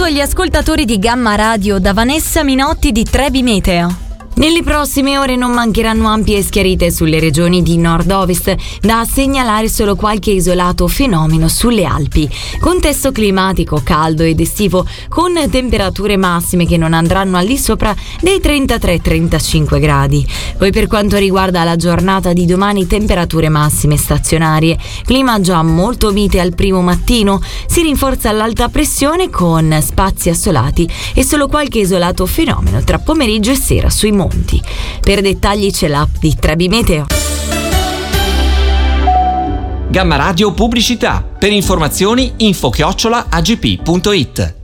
saluto agli ascoltatori di Gamma Radio da Vanessa Minotti di Trebi Meteo. Nelle prossime ore non mancheranno ampie schiarite sulle regioni di nord-ovest, da segnalare solo qualche isolato fenomeno sulle Alpi. Contesto climatico caldo ed estivo, con temperature massime che non andranno al di sopra dei 33-35 gradi. Poi per quanto riguarda la giornata di domani, temperature massime stazionarie, clima già molto mite al primo mattino, si rinforza l'alta pressione con spazi assolati e solo qualche isolato fenomeno tra pomeriggio e sera sui monti. Per dettagli c'è l'app di Trebi Meteo. Gamma Radio Pubblicità. Per informazioni info@agp.it.